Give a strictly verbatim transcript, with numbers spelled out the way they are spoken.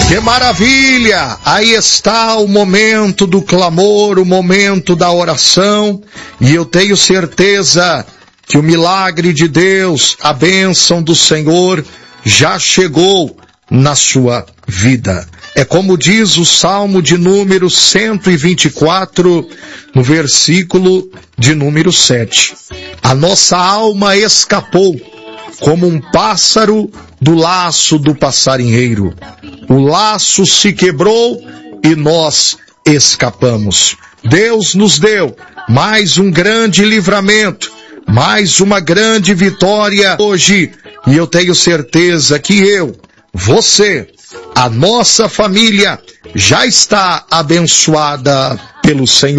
Que maravilha! Aí está o momento do clamor, o momento da oração, e eu tenho certeza que o milagre de Deus, a bênção do Senhor, já chegou na sua vida. É como diz o Salmo de número cento e vinte e quatro, no versículo de número sete. A nossa alma escapou como um pássaro do laço do passarinheiro. O laço se quebrou e nós escapamos. Deus nos deu mais um grande livramento, mais uma grande vitória hoje. E eu tenho certeza que eu, você, a nossa família já está abençoada pelo Senhor.